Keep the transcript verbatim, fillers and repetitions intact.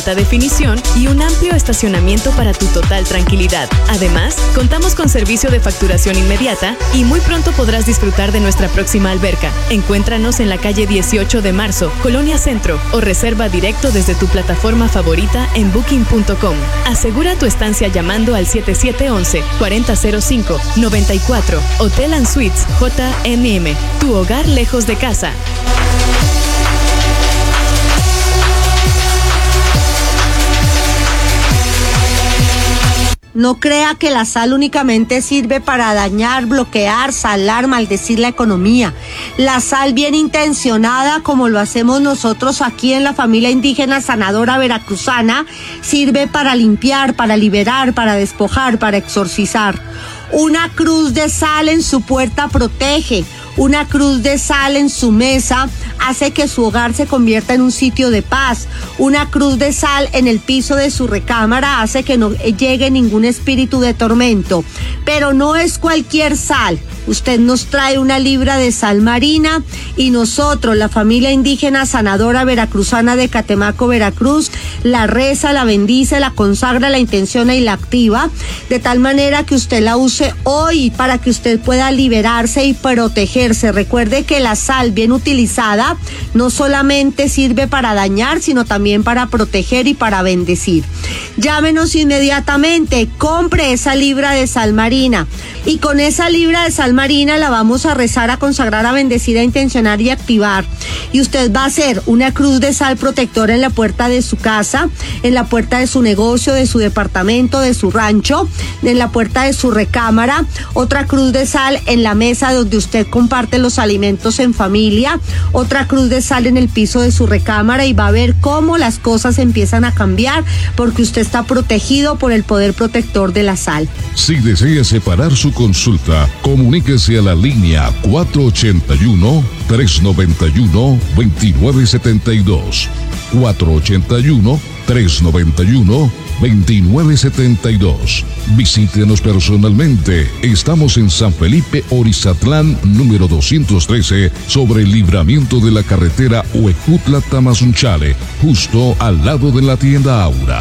alta definición y un amplio estacionamiento para tu total tranquilidad. Además, contamos con servicio de facturación inmediata y muy pronto podrás disfrutar de nuestra próxima alberca. Encuéntranos en la calle dieciocho de marzo, Colonia Centro, o reserva directo desde tu plataforma favorita en booking punto com. Asegura tu estancia llamando al siete siete uno uno, cuatro cero cero cinco, nueve cuatro. Hotel and Suites J M M, tu hogar lejos de casa. No crea que la sal únicamente sirve para dañar, bloquear, salar, maldecir la economía. La sal bien intencionada, como lo hacemos nosotros aquí en la familia indígena sanadora veracruzana, sirve para limpiar, para liberar, para despojar, para exorcizar. Una cruz de sal en su puerta protege. Una cruz de sal en su mesa hace que su hogar se convierta en un sitio de paz. Una cruz de sal en el piso de su recámara hace que no llegue ningún espíritu de tormento. Pero no es cualquier sal. Usted nos trae una libra de sal marina y nosotros, la familia indígena sanadora veracruzana de Catemaco, Veracruz, la reza, la bendice, la consagra, la intenciona y la activa, de tal manera que usted la use hoy para que usted pueda liberarse y protegerse. Recuerde que la sal bien utilizada no solamente sirve para dañar, sino también para proteger y para bendecir. Llámenos inmediatamente, compre esa libra de sal marina y con esa libra de sal marina la vamos a rezar, a consagrar, a bendecir, a intencionar y activar. Y usted va a hacer una cruz de sal protectora en la puerta de su casa, en la puerta de su negocio, de su departamento, de su rancho, en la puerta de su recámara, otra cruz de sal en la mesa donde usted comparte los alimentos en familia, otra cruz de sal en el piso de su recámara y va a ver cómo las cosas empiezan a cambiar porque usted está protegido por el poder protector de la sal. Si desea separar su consulta, comuníquese a la línea cuatro ocho uno, tres nueve uno, dos nueve siete dos. cuatro ocho uno, tres nueve uno, dos nueve siete dos. Visítenos personalmente. Estamos en San Felipe, Orizatlán, número doscientos trece, sobre el libramiento de la carretera Huejutla-Tamazunchale, justo al lado de la tienda Aura.